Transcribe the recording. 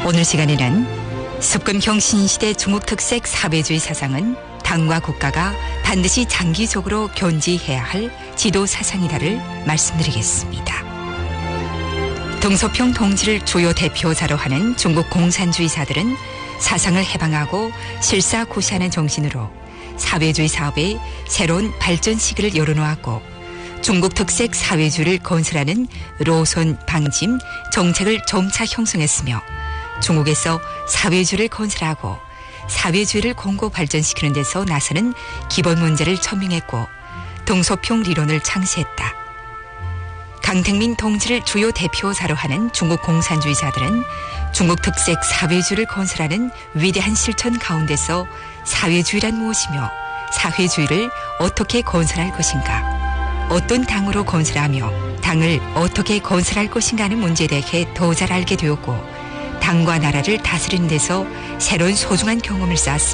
오늘 시간에는 석근형 신시대 중국 특색 사회주의 사상은 당과 국가가 반드시 장기적으로 견지해야 할 지도 사상이다를 말씀드리겠습니다. 등소평 동지를 주요 대표자로 하는 중국 공산주의사들은 사상을 해방하고 실사구시하는 정신으로 사회주의 사업의 새로운 발전 시기를 열어놓았고 중국 특색 사회주의를 건설하는 로선 방침 정책을 점차 형성했으며 중국에서 사회주의를 건설하고 사회주의를 공고 발전시키는 데서 나서는 기본 문제를 천명했고 등소평 리론을 창시했다. 강택민 동지를 주요 대표자로 하는 중국 공산주의자들은 중국 특색 사회주의를 건설하는 위대한 실천 가운데서 사회주의란 무엇이며 사회주의를 어떻게 건설할 것인가, 어떤 당으로 건설하며 당을 어떻게 건설할 것인가 하는 문제에 대해 더 잘 알게 되었고 당과 나라를 다스리는 데서 새로운 소중한 경험을 쌓았습니다.